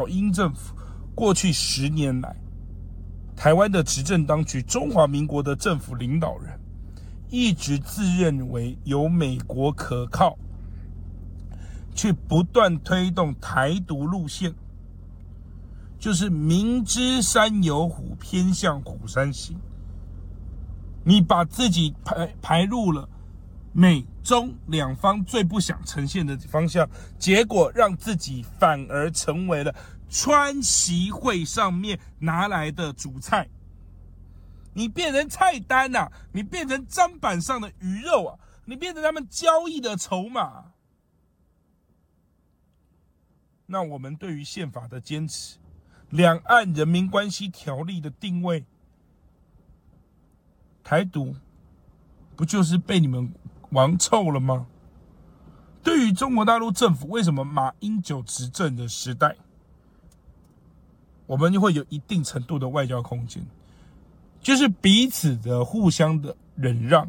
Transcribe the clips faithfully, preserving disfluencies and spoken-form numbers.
小英政府过去十年来，台湾的执政当局，中华民国的政府领导人，一直自认为有美国可靠，去不断推动台独路线，就是明知山有虎，偏向虎山行。你把自己排排入了美中两方最不想呈现的方向，结果让自己反而成为了川习会上面拿来的主菜。你变成菜单啊，你变成砧板上的鱼肉啊，你变成他们交易的筹码。那我们对于宪法的坚持，两岸人民关系条例的定位，台独不就是被你们玩臭了吗？对于中国大陆政府，为什么马英九执政的时代，我们就会有一定程度的外交空间，就是彼此的互相的忍让。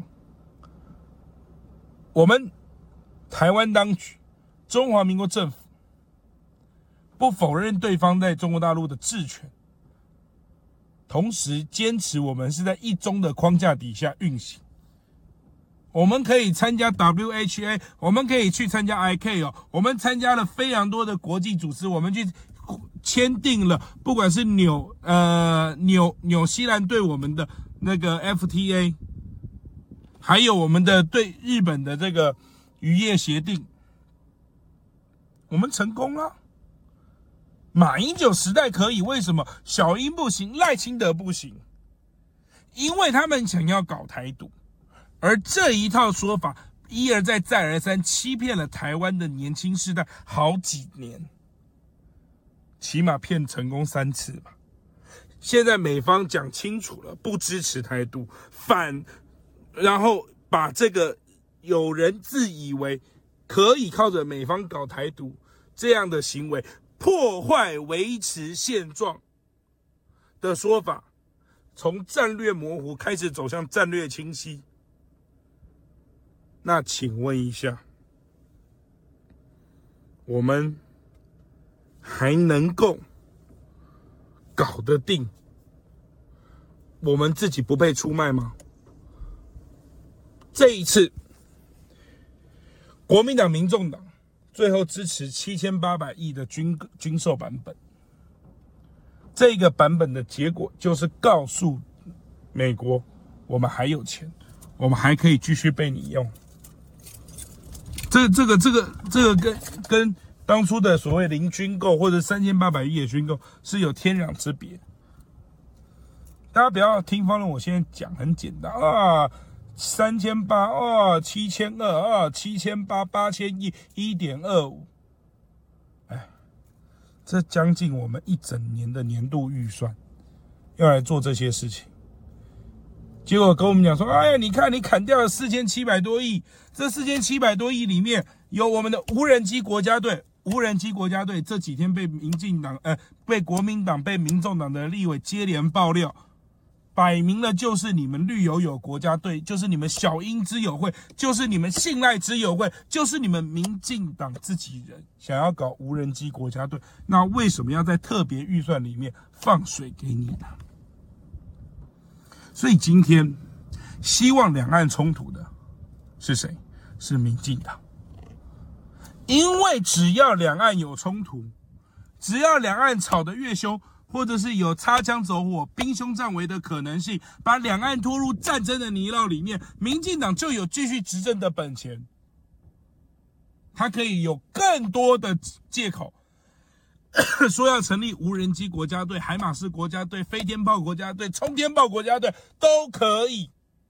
我们台湾当局，中华民国政府不否认对方在中国大陆的治权，同时坚持我们是在一中的框架底下运行。我们可以参加 W H A， 我们可以去参加 I C A O， 我们参加了非常多的国际组织，我们去签订了，不管是纽呃纽纽西兰对我们的那个 F T A， 还有我们的对日本的这个渔业协定，我们成功了。马英九时代可以，为什么小英不行，赖清德不行？因为他们想要搞台独，而这一套说法一而再再而三欺骗了台湾的年轻世代好几年，起码骗成功三次吧。现在美方讲清楚了，不支持台独，反然后把这个有人自以为可以靠着美方搞台独这样的行为破坏维持现状的说法，从战略模糊开始走向战略清晰。那请问一下，我们还能够搞得定我们自己不被出卖吗？这一次国民党、民众党最后支持七千八百亿的军军售版本，这个版本的结果就是告诉美国，我们还有钱，我们还可以继续被你用。这这个这个这个跟跟当初的所谓零军购或者三千八百亿的军购是有天壤之别。大家不要听方论，我现在讲很简单啊。三千八啊，七千二啊，七千八，八千亿，一点二五，哎，这将近我们一整年的年度预算，要来做这些事情。结果跟我们讲说，哎呀，你看你砍掉了四千七百多亿，这四千七百多亿里面有我们的无人机国家队，无人机国家队这几天被民进党、呃，被国民党、被民众党的立委接连爆料。摆明了就是你们绿油油国家队，就是你们小英之友会，就是你们信赖之友会，就是你们民进党自己人想要搞无人机国家队，那为什么要在特别预算里面放水给你呢？所以今天希望两岸冲突的是谁？是民进党。因为只要两岸有冲突，只要两岸吵得越凶，或者是有擦枪走火、兵凶战危的可能性，把两岸拖入战争的泥淖里面，民进党就有继续执政的本钱。他可以有更多的借口，说要成立无人机国家队、海马式国家队、飞天炮国家队、冲天炮国家队都可以。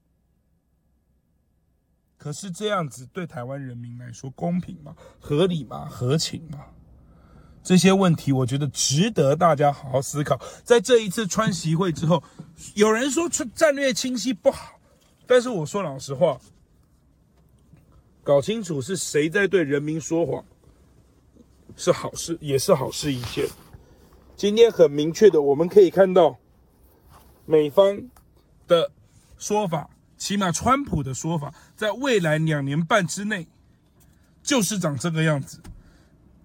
可是这样子对台湾人民来说公平吗？合理吗？合情吗？这些问题我觉得值得大家好好思考。在这一次川习会之后，有人说战略清晰不好，但是我说老实话，搞清楚是谁在对人民说谎是好事，也是好事一件。今天很明确的，我们可以看到美方的说法，起码川普的说法，在未来两年半之内就是长这个样子。